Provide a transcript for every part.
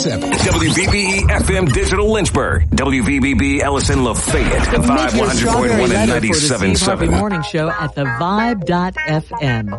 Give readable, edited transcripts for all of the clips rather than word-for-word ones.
WVBE FM Digital Lynchburg. WVBB Ellison Lafayette. Vibe 100.1 and 97.7. Steve Harvey Morning Show at the Vibe.fm.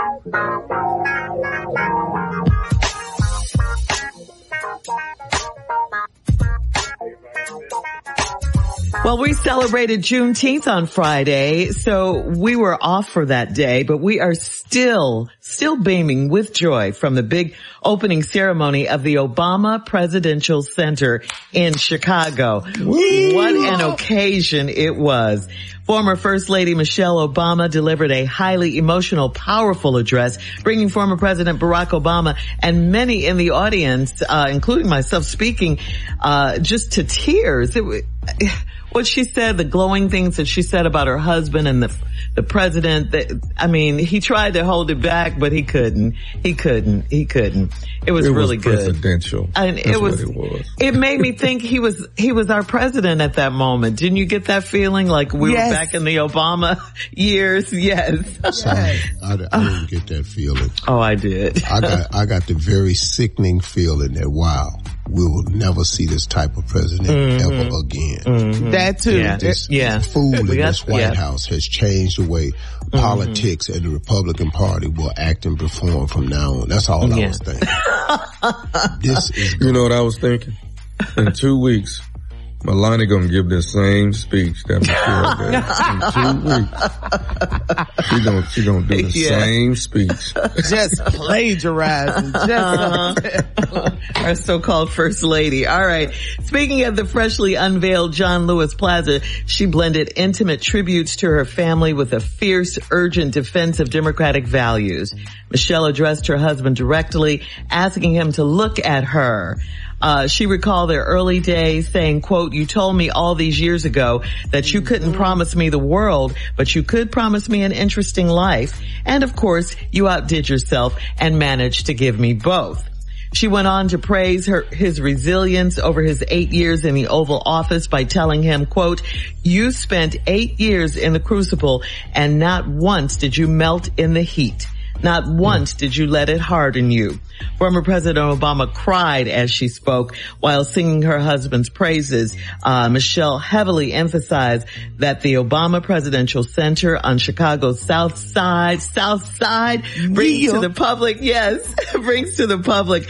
Well, we celebrated Juneteenth on Friday, so we were off for that day, but we are still beaming with joy from the big opening ceremony of the Obama Presidential Center in Chicago. Woo! What an occasion it was. Former First Lady Michelle Obama delivered a highly emotional, powerful address, bringing former President Barack Obama and many in the audience, including myself, speaking just to tears. What she said, the glowing things that she said about her husband and the president, he tried to hold it back, but he couldn't. It was really good. Presidential. And it was. It made me think he was our president at that moment. Didn't you get that feeling like we were back in the Obama years? Yes. Sorry, I didn't get that feeling. Oh, I did. I got the very sickening feeling that, wow, we will never see this type of president ever again. That too. This fool in this White House has changed the way politics and the Republican Party will act and perform from now on. That's all I was thinking. You know what I was thinking? In 2 weeks, Melania gonna give the same speech that Michelle did. In 2 weeks. She gonna do the same speech. Just plagiarizing. Our so-called First Lady. All right. Speaking of the freshly unveiled John Lewis Plaza, she blended intimate tributes to her family with a fierce, urgent defense of democratic values. Michelle addressed her husband directly, asking him to look at her. She recalled their early days saying, quote, "You told me all these years ago that you couldn't promise me the world, but you could promise me an interesting life. And of course, you outdid yourself and managed to give me both." She went on to praise his resilience over his 8 years in the Oval Office by telling him, quote, "You spent 8 years in the crucible and not once did you melt in the heat. Not once did you let it harden you." Former President Obama cried as she spoke while singing her husband's praises. Michelle heavily emphasized that the Obama Presidential Center on Chicago's South Side brings to the public, brings to the public.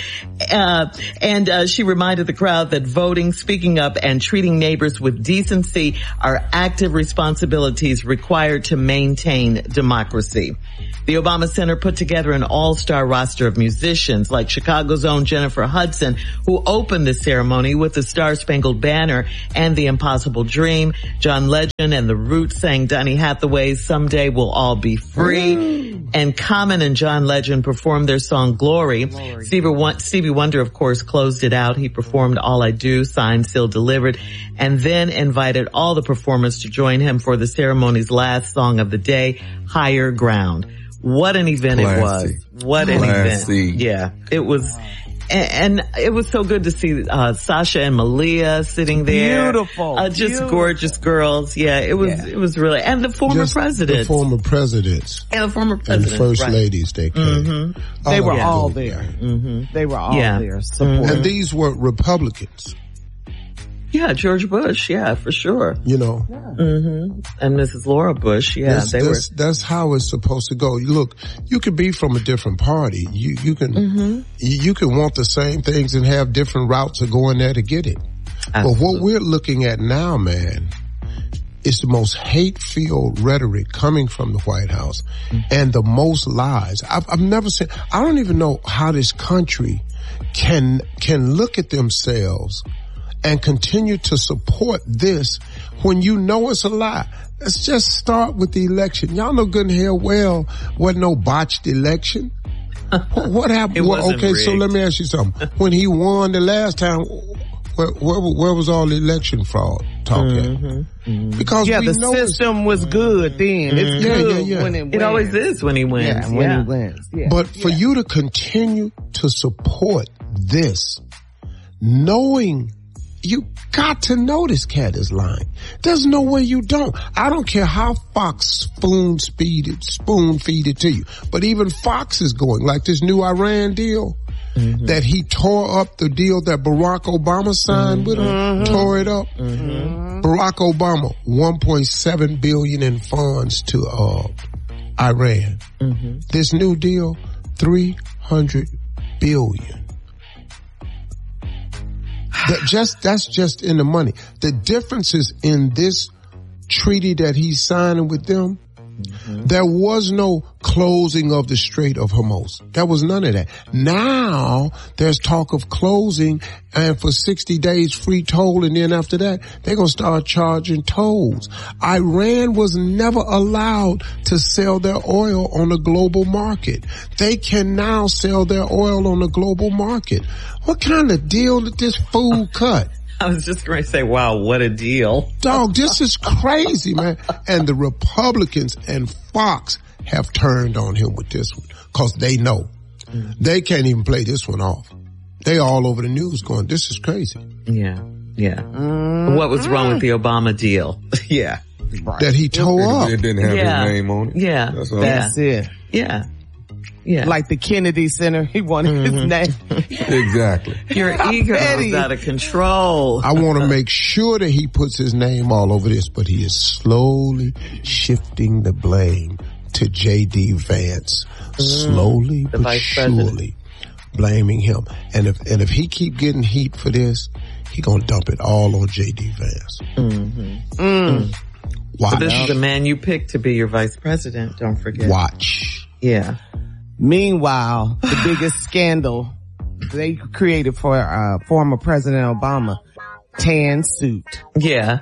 And she reminded the crowd that voting, speaking up, and treating neighbors with decency are active responsibilities required to maintain democracy. The Obama Center put together an all-star roster of musicians like Chicago's own Jennifer Hudson, who opened the ceremony with the Star-Spangled Banner and The Impossible Dream. John Legend and The Roots sang Donny Hathaway's Someday We'll All Be Free. And Common and John Legend performed their song Glory. Stevie Wonder, of course, closed it out. He performed All I Do, Signed, Sealed, Delivered, and then invited all the performers to join him for the ceremony's last song of the day, Higher Ground. What an event it was. What an event. Yeah, it was. And it was so good to see Sasha and Malia sitting there. Beautiful. Just gorgeous girls. Yeah, it was really. And the former presidents. The former presidents. And the former presidents. And first ladies they came. They were all there. They were all there supporting. And these were Republicans. Yeah, George Bush, for sure. You know. And Mrs. Laura Bush, that's how it's supposed to go. Look, you could be from a different party. You can want the same things and have different routes of going there to get it. Absolutely. But what we're looking at now, man, is the most hate-filled rhetoric coming from the White House and the most lies. I've never seen, I don't even know how this country can look at themselves and continue to support this when you know it's a lie. Let's just start with the election. Y'all know good and hell well wasn't no botched election. What happened? Rigged. So let me ask you something. When he won the last time, where was all the election fraud talk at? Because the system was good then. It's good when it wins. It always is when he wins. When he wins. Yeah. But for you to continue to support this, knowing You got to know this cat is lying. There's no way you don't. I don't care how Fox spoon feed it to you. But even Fox is going, like this new Iran deal, that he tore up the deal that Barack Obama signed with him, tore it up. Barack Obama, $1.7 billion in funds to Iran. This new deal, $300 billion. That's just in the money. The difference is in this treaty that he's signing with them. There was no closing of the Strait of Hormuz. There was none of that. Now there's talk of closing, and for 60 days free toll, and then after that they're going to start charging tolls. Iran was never allowed to sell their oil on the global market. They can now sell their oil on the global market. What kind of deal did this fool cut? I was just going to say, wow, what a deal. Dog, this is crazy, man. And the Republicans and Fox have turned on him with this one because they know they can't even play this one off. They all over the news going, this is crazy. Yeah. What was wrong with the Obama deal? Yeah. That he tore up. It didn't have his name on it. Yeah. That's it. Yeah. Like the Kennedy Center, he wanted his name. Exactly. Your ego is out of control. I want to make sure that he puts his name all over this, but he is slowly shifting the blame to J.D. Vance. Slowly but surely blaming him. And if he keep getting heat for this, he gonna dump it all on J.D. Vance. Watch. But this is the man you picked to be your vice president, don't forget. Watch. Yeah. Meanwhile, the biggest scandal they created for former President Obama, tan suit. Yeah.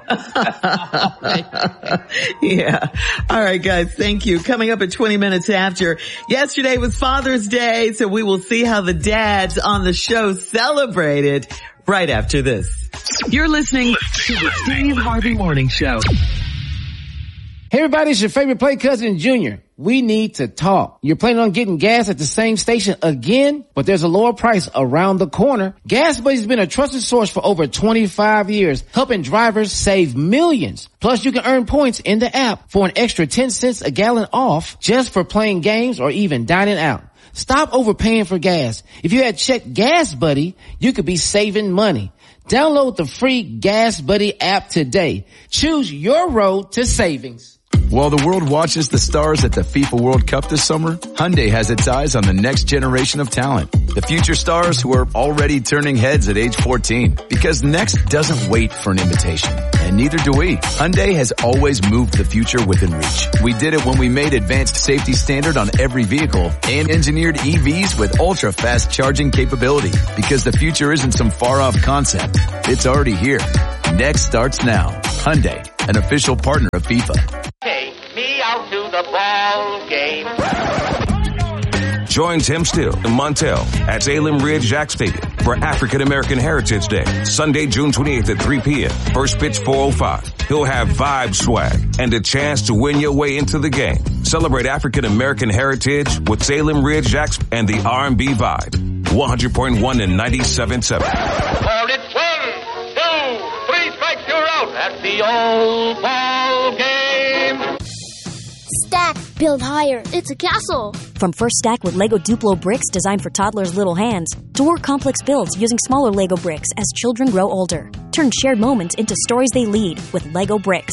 Yeah. All right, guys. Thank you. Coming up at 20 minutes after. Yesterday was Father's Day, so we will see how the dads on the show celebrated right after this. You're listening to the Steve Harvey Morning Show. Hey everybody, it's your favorite play cousin Junior. We need to talk. You're planning on getting gas at the same station again, but there's a lower price around the corner. Gas Buddy's been a trusted source for over 25 years, helping drivers save millions. Plus you can earn points in the app for an extra 10 cents a gallon off just for playing games or even dining out. Stop overpaying for gas. If you had checked Gas Buddy, you could be saving money. Download the free Gas Buddy app today. Choose your road to savings. While the world watches the stars at the FIFA World Cup this summer, Hyundai has its eyes on the next generation of talent. The future stars who are already turning heads at age 14. Because next doesn't wait for an invitation. And neither do we. Hyundai has always moved the future within reach. We did it when we made advanced safety standard on every vehicle and engineered EVs with ultra-fast charging capability. Because the future isn't some far-off concept. It's already here. Next starts now. Hyundai, an official partner of FIFA. Take me out to the ball game. Join Tim Still and Montel at Salem Ridge Jack Stadium for African American Heritage Day, Sunday, June 28th at 3 p.m. First pitch 4:05. He'll have vibe swag and a chance to win your way into the game. Celebrate African American heritage with Salem Ridge Jacks and the R&B Vibe. 100.1 and 97.7. Called it 1, 2, 3 strikes, you're out at the old ball game. Stack, build higher. It's a castle. From First Stack with Lego Duplo bricks designed for toddlers' little hands, to more complex builds using smaller Lego bricks as children grow older. Turn shared moments into stories they lead with Lego bricks.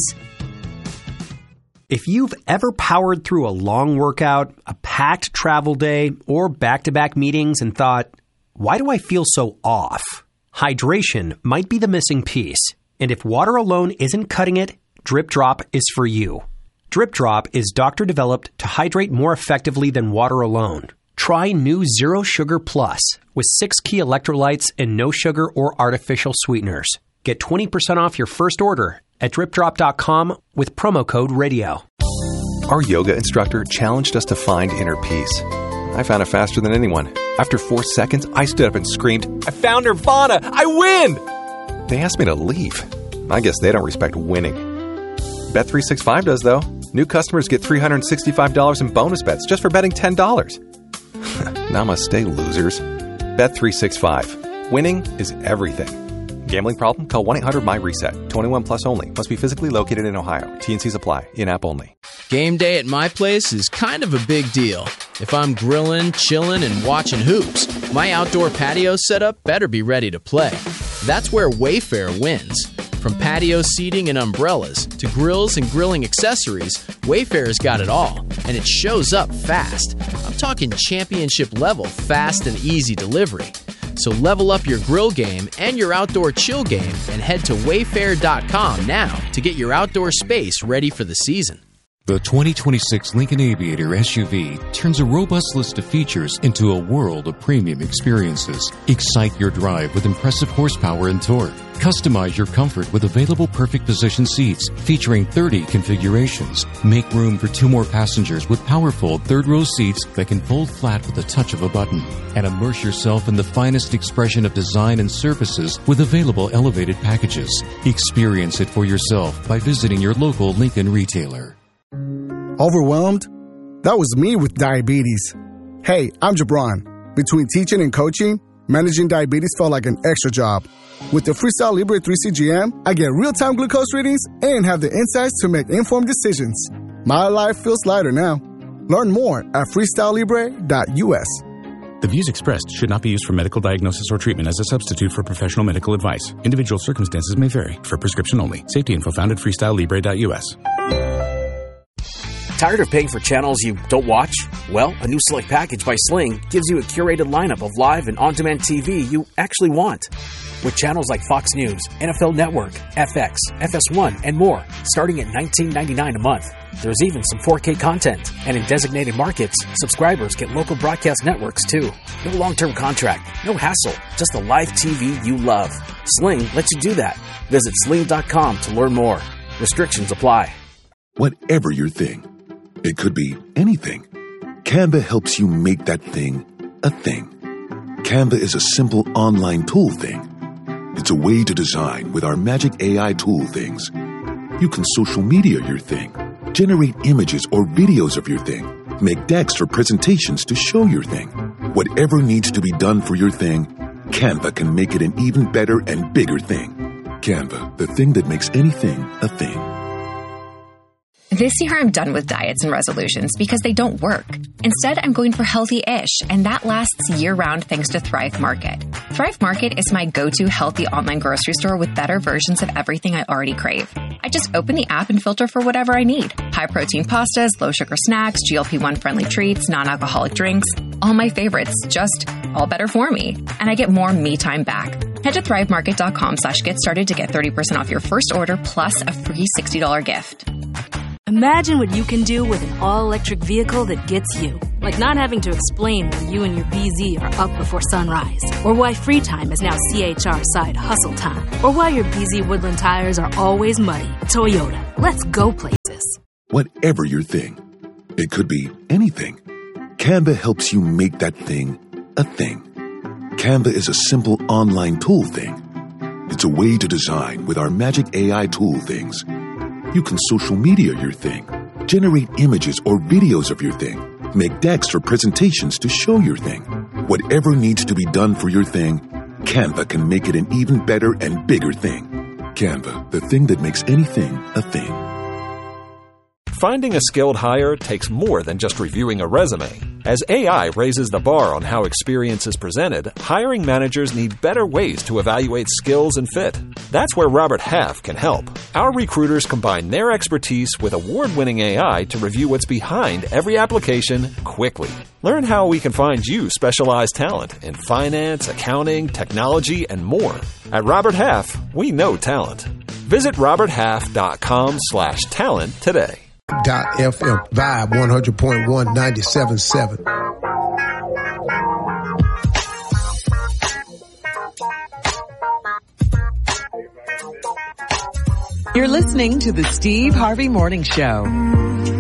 If you've ever powered through a long workout, a packed travel day, or back-to-back meetings and thought, why do I feel so off? Hydration might be the missing piece. And if water alone isn't cutting it, Drip Drop is for you. Drip Drop is doctor-developed to hydrate more effectively than water alone. Try new Zero Sugar Plus with 6 key electrolytes and no sugar or artificial sweeteners. Get 20% off your first order at dripdrop.com with promo code RADIO. Our yoga instructor challenged us to find inner peace. I found it faster than anyone. After 4 seconds, I stood up and screamed, "I found Nirvana! I win!" They asked me to leave. I guess they don't respect winning. Bet365 does, though. New customers get $365 in bonus bets just for betting $10. Namaste, losers. Bet365. Winning is everything. Gambling problem? Call 1-800-MY-RESET. 21 plus only. Must be physically located in Ohio. T&Cs apply. In-app only. Game day at my place is kind of a big deal. If I'm grilling, chilling, and watching hoops, my outdoor patio setup better be ready to play. That's where Wayfair wins. From patio seating and umbrellas to grills and grilling accessories, Wayfair's got it all, and it shows up fast. I'm talking championship level fast and easy delivery. So level up your grill game and your outdoor chill game and head to wayfair.com now to get your outdoor space ready for the season. The 2026 Lincoln Aviator SUV turns a robust list of features into a world of premium experiences. Excite your drive with impressive horsepower and torque. Customize your comfort with available perfect position seats featuring 30 configurations. Make room for 2 more passengers with powerful third-row seats that can fold flat with the touch of a button. And immerse yourself in the finest expression of design and services with available elevated packages. Experience it for yourself by visiting your local Lincoln retailer. Overwhelmed? That was me with diabetes. Hey, I'm Jabron. Between teaching and coaching, managing diabetes felt like an extra job. With the Freestyle Libre 3C GM, I get real-time glucose readings and have the insights to make informed decisions. My life feels lighter now. Learn more at freestylelibre.us. The views expressed should not be used for medical diagnosis or treatment as a substitute for professional medical advice. Individual circumstances may vary. For prescription only. Safety info found at freestylelibre.us. Tired of paying for channels you don't watch? Well, a new select package by Sling gives you a curated lineup of live and on-demand TV you actually want. With channels like Fox News, NFL Network, FX, FS1, and more, starting at $19.99 a month. There's even some 4K content. And in designated markets, subscribers get local broadcast networks too. No long-term contract, no hassle, just the live TV you love. Sling lets you do that. Visit sling.com to learn more. Restrictions apply. Whatever your thing, it could be anything. Canva helps you make that thing a thing. Canva is a simple online tool thing. It's a way to design with our magic AI tool things. You can social media your thing, generate images or videos of your thing, make decks or presentations to show your thing. Whatever needs to be done for your thing, Canva can make it an even better and bigger thing. Canva, the thing that makes anything a thing. This year, I'm done with diets and resolutions because they don't work. Instead, I'm going for healthy-ish, and that lasts year-round thanks to Thrive Market. Thrive Market is my go-to healthy online grocery store with better versions of everything I already crave. I just open the app and filter for whatever I need. High-protein pastas, low-sugar snacks, GLP-1 friendly treats, non-alcoholic drinks. All my favorites, just all better for me. And I get more me time back. Head to thrivemarket.com/get started to get 30% off your first order plus a free $60 gift. Imagine what you can do with an all-electric vehicle that gets you. Like not having to explain why you and your BZ are up before sunrise. Or why free time is now CHR side hustle time. Or why your BZ Woodland tires are always muddy. Toyota. Let's go places. Whatever your thing, it could be anything. Canva helps you make that thing a thing. Canva is a simple online tool thing. It's a way to design with our magic AI tool things. You can social media your thing, generate images or videos of your thing, make decks or presentations to show your thing. Whatever needs to be done for your thing, Canva can make it an even better and bigger thing. Canva, the thing that makes anything a thing. Finding a skilled hire takes more than just reviewing a resume. As AI raises the bar on how experience is presented, hiring managers need better ways to evaluate skills and fit. That's where Robert Half can help. Our recruiters combine their expertise with award-winning AI to review what's behind every application quickly. Learn how we can find you specialized talent in finance, accounting, technology, and more. At Robert Half, we know talent. Visit roberthalf.com/talent today. .fm Vibe 100.1 97.7. You're listening to the Steve Harvey Morning Show.